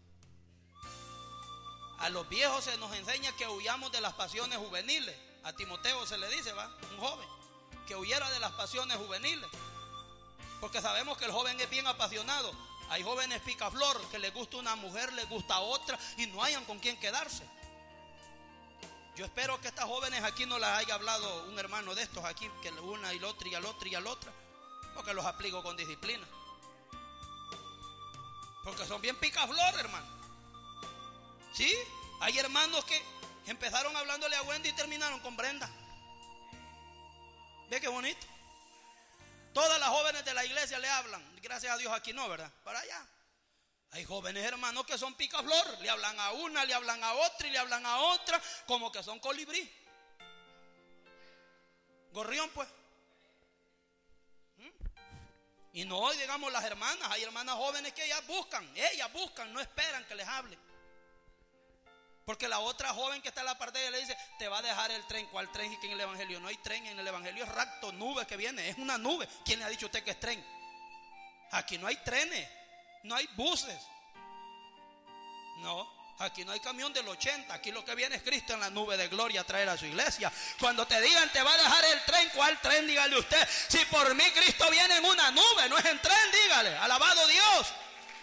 A los viejos se nos enseña que huyamos de las pasiones juveniles. A Timoteo se le dice, va, un joven, que huyera de las pasiones juveniles. Porque sabemos que el joven es bien apasionado. Hay jóvenes picaflor que les gusta una mujer, les gusta otra y no hayan con quién quedarse. Yo espero que estas jóvenes aquí no las haya hablado un hermano de estos aquí, que una y la otra y al otro y al otro, porque los aplico con disciplina. Porque son bien picaflor, hermano. ¿Sí? Hay hermanos que empezaron hablándole a Wendy y terminaron con Brenda. ¿Ve qué bonito? Todas las jóvenes de la iglesia le hablan. Gracias a Dios aquí no, ¿verdad? Para allá. Hay jóvenes hermanos que son picaflor. Le hablan a una, le hablan a otra y le hablan a otra. Como que son colibrí. Gorrión, pues. Y no, digamos, las hermanas. Hay hermanas jóvenes que ellas buscan, no esperan que les hable. Porque la otra joven que está en la parte de ella le dice, te va a dejar el tren. ¿Cuál tren? Y que en el evangelio no hay tren. En el evangelio es rapto, nube que viene. Es una nube. ¿Quién le ha dicho a usted que es tren? Aquí no hay trenes. No hay buses. No, aquí no hay camión del 80. Aquí lo que viene es Cristo en la nube de gloria a traer a su iglesia. Cuando te digan te va a dejar el tren, ¿cuál tren? Dígale usted. Si por mí Cristo viene en una nube, no es en tren, dígale. Alabado Dios.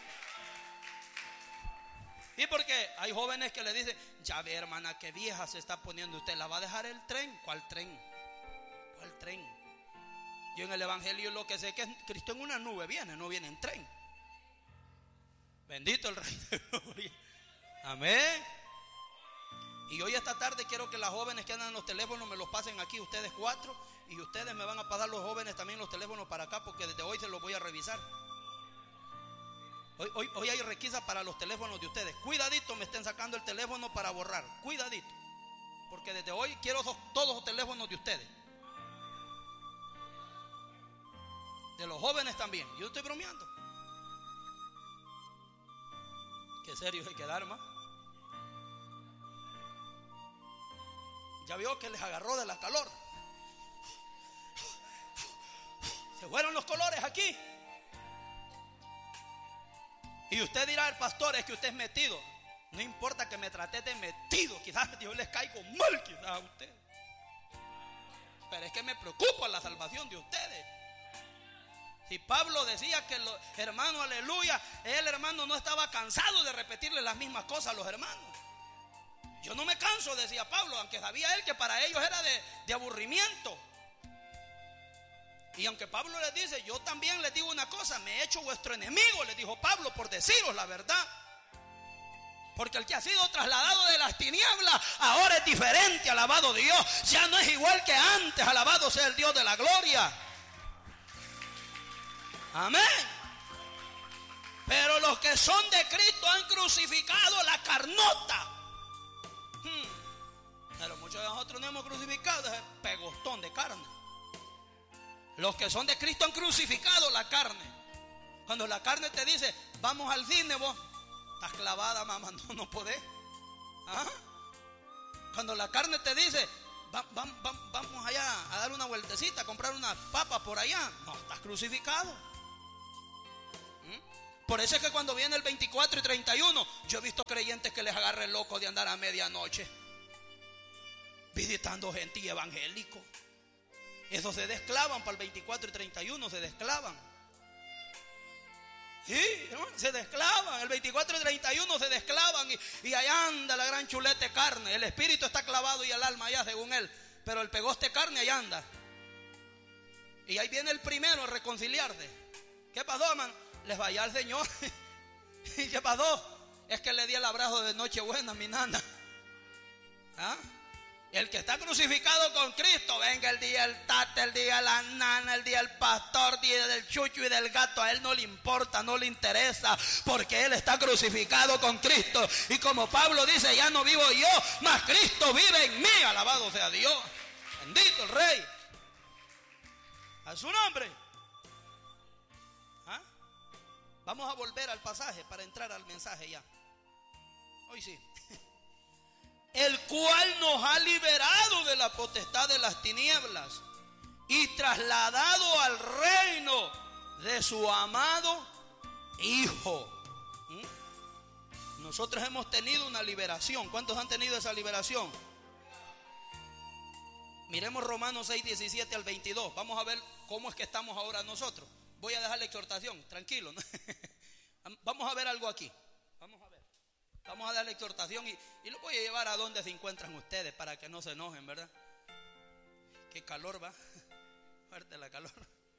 Y porque hay jóvenes que le dicen, ya ve, hermana, qué vieja se está poniendo usted. ¿La va a dejar el tren? ¿Cuál tren? ¿Cuál tren? Yo en el evangelio lo que sé que es Cristo en una nube viene, no viene en tren. Bendito el Rey de Gloria. Amén. Y hoy esta tarde quiero que las jóvenes que andan en los teléfonos me los pasen aquí, ustedes 4. Y ustedes me van a pasar los jóvenes también los teléfonos para acá, porque desde hoy se los voy a revisar. Hoy hay requisa para los teléfonos de ustedes. Cuidadito, me estén sacando el teléfono para borrar. Cuidadito. Porque desde hoy quiero todos los teléfonos de ustedes. De los jóvenes también. Yo estoy bromeando. Qué serio hay que dar, más. Ya vio que les agarró de la calor. Se fueron los colores aquí. Y usted dirá, el pastor, es que usted es metido. No importa que me trate de metido. Quizás yo les caigo mal, quizás a usted. Pero es que me preocupa la salvación de ustedes. Si Pablo decía que los hermanos, aleluya, el hermano no estaba cansado de repetirle las mismas cosas a los hermanos. Yo no me canso, decía Pablo, aunque sabía él que para ellos era de aburrimiento. Y aunque Pablo les dice, yo también les digo una cosa, me he hecho vuestro enemigo, les dijo Pablo, por deciros la verdad. Porque el que ha sido trasladado de las tinieblas ahora es diferente, alabado Dios. Ya no es igual que antes, alabado sea el Dios de la gloria. Amén. Pero los que son de Cristo han crucificado la carnota. Pero muchos de nosotros no hemos crucificado ese pegostón de carne. Los que son de Cristo han crucificado la carne. Cuando la carne te dice, vamos al cine, vos estás clavada, mamá, no podés. ¿Ah? Cuando la carne te dice, vamos allá a dar una vueltecita, a comprar unas papas por allá, no, estás crucificado. Por eso es que cuando viene el 24 y 31, yo he visto creyentes que les agarre el loco de andar a medianoche visitando gente y evangélicos. Esos se desclavan para el 24 y 31, se desclavan. Sí, se desclavan, el 24 y 31 se desclavan y allá anda la gran chuleta de carne. El espíritu está clavado y el alma allá según él, pero el pegoste de carne allá anda. Y ahí viene el primero a reconciliarse. ¿Qué pasó, hermano? Les vaya al Señor. ¿Y qué pasó? Es que le di el abrazo de Nochebuena a mi nana. ¿Ah? El que está crucificado con Cristo, venga el día del tate, el día de la nana, el día del pastor, el día del chucho y del gato, a él no le importa, no le interesa, porque él está crucificado con Cristo. Y como Pablo dice, ya no vivo yo, mas Cristo vive en mí, alabado sea Dios. Bendito el Rey. A su nombre. ¿Ah? Vamos a volver al pasaje para entrar al mensaje ya. Hoy sí. El cual nos ha liberado de la potestad de las tinieblas y trasladado al reino de su amado Hijo. Nosotros hemos tenido una liberación. ¿Cuántos han tenido esa liberación? Miremos Romanos 6, 17 al 22. Vamos a ver cómo es que estamos ahora nosotros. Voy a dejar la exhortación, tranquilo, ¿no? Vamos a ver algo aquí. Vamos a dar la exhortación y lo voy a llevar a donde se encuentran ustedes para que no se enojen, ¿verdad? Qué calor va. Fuerte la calor.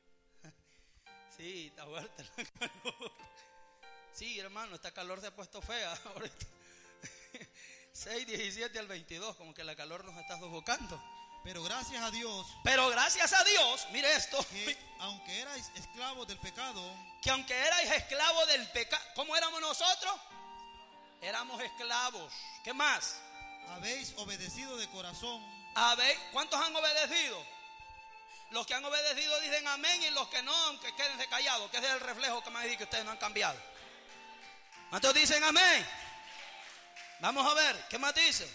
Sí, está fuerte la calor. Sí, hermano, esta calor se ha puesto fea ahorita. 6, 17 al 22, como que la calor nos está sofocando. Pero gracias a Dios. Pero gracias a Dios, mire esto. Que aunque erais esclavos del pecado. Que aunque erais esclavos del pecado. ¿Cómo éramos nosotros? Éramos esclavos. ¿Qué más? Habéis obedecido de corazón. ¿Cuántos han obedecido? Los que han obedecido dicen amén, y los que no, aunque quédense callados, que ese es el reflejo que me dice que ustedes no han cambiado. ¿Cuántos dicen amén? Vamos a ver, ¿qué más dice?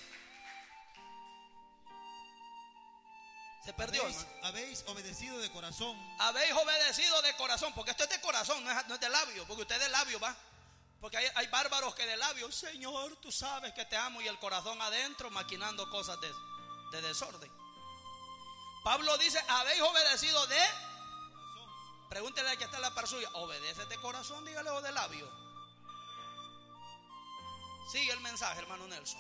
Se perdió. Habéis obedecido de corazón. Habéis obedecido de corazón, porque esto es de corazón, no es de labio, porque usted de labio va. Porque hay bárbaros que de labios, Señor, tú sabes que te amo, y el corazón adentro maquinando cosas de desorden. Pablo dice, habéis obedecido de corazón. Pregúntele al que está en la par suya, ¿obedeces de corazón? Dígale, o de labio. Sigue el mensaje, hermano Nelson.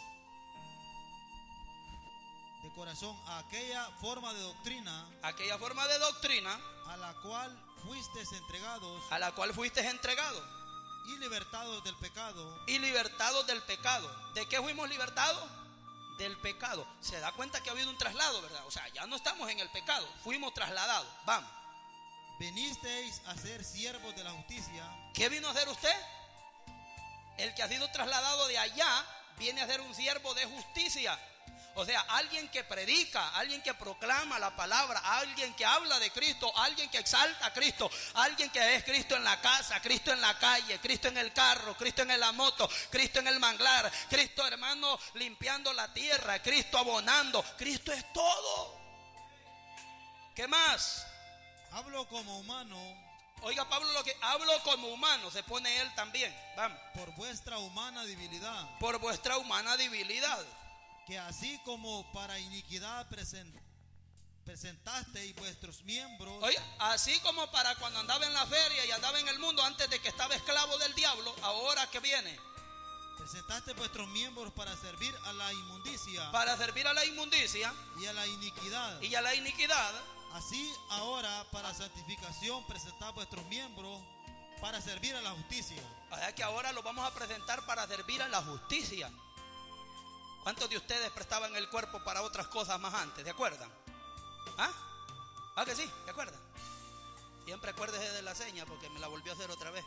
De corazón, a aquella forma de doctrina. Aquella forma de doctrina. A la cual fuisteis entregados. A la cual fuisteis entregados. Y libertados del pecado. Y libertados del pecado. ¿De qué fuimos libertados? Del pecado. Se da cuenta que ha habido un traslado, ¿verdad? O sea, ya no estamos en el pecado, fuimos trasladados. Vamos. Venisteis a ser siervos de la justicia. ¿Qué vino a hacer usted? El que ha sido trasladado de allá viene a ser un siervo de justicia. O sea, alguien que predica, alguien que proclama la palabra, alguien que habla de Cristo, alguien que exalta a Cristo, alguien que es Cristo en la casa, Cristo en la calle, Cristo en el carro, Cristo en la moto, Cristo en el manglar, Cristo, hermano, limpiando la tierra, Cristo abonando, Cristo es todo. ¿Qué más? Hablo como humano. Oiga, Pablo, lo que hablo como humano, se pone él también. Vamos. Por vuestra humana debilidad. Por vuestra humana debilidad. Que así como para iniquidad presentasteis vuestros miembros. Oye, así como para cuando andaba en la feria y andaba en el mundo antes de que estaba esclavo del diablo, ahora que viene. Presentasteis vuestros miembros para servir a la inmundicia. Para servir a la inmundicia. Y a la iniquidad. Y a la iniquidad. Así ahora para santificación presentad vuestros miembros para servir a la justicia. O sea que ahora lo vamos a presentar para servir a la justicia. ¿Cuántos de ustedes prestaban el cuerpo para otras cosas más antes? ¿De acuerdan? ¿Ah que sí? ¿De acuerdan? Siempre acuérdese de la seña porque me la volvió a hacer otra vez.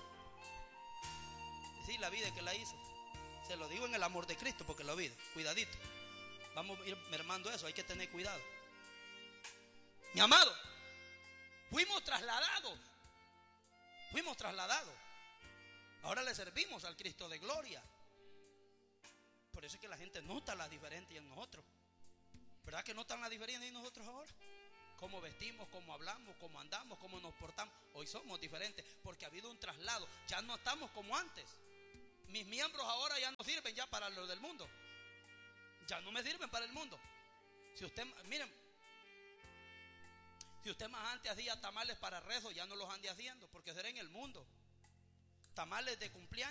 Sí, la vida que la hizo. Se lo digo en el amor de Cristo porque lo vi. Cuidadito. Vamos a ir mermando eso, hay que tener cuidado. Mi amado, fuimos trasladados. Ahora le servimos al Cristo de gloria. Por eso es que la gente nota la diferencia en nosotros. ¿Verdad que notan la diferencia en nosotros ahora? Cómo vestimos, cómo hablamos, cómo andamos, cómo nos portamos. Hoy somos diferentes porque ha habido un traslado. Ya no estamos como antes. Mis miembros ahora ya no sirven ya para lo del mundo. Ya no me sirven para el mundo. Si usted, miren, si usted más antes hacía tamales para rezo, ya no los ande haciendo porque será en el mundo. Tamales de cumpleaños